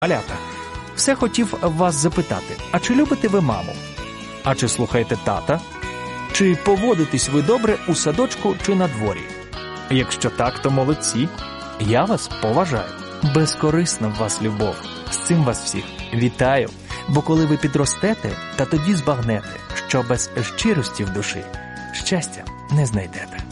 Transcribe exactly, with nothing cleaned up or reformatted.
Малята, все хотів вас запитати, а чи любите ви маму? А чи слухаєте тата? Чи поводитесь ви добре у садочку чи на дворі? Якщо так, то молодці. Я вас поважаю. Безкорисна в вас любов. З цим вас всіх вітаю. Бо коли ви підростете, та тоді збагнете, що без щирості в душі щастя не знайдете.